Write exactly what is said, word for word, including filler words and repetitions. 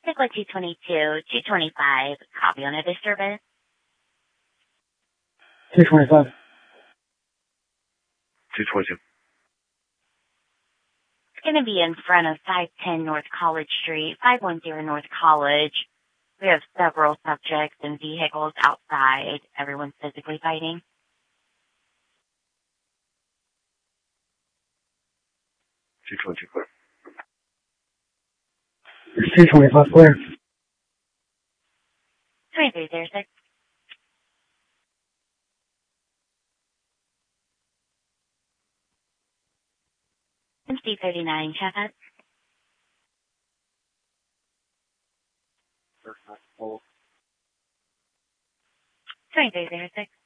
Sigma two twenty-two, two twenty-five, copy on a disturbance. two twenty-five. two twenty-two. It's going to be in front of five ten North College Street, five one zero North College. We have several subjects and vehicles outside. Everyone's physically fighting. two twenty-two clear. two twenty-five clear. twenty-three zero six. M C thirty-nine, Chefette. twenty-three zero six.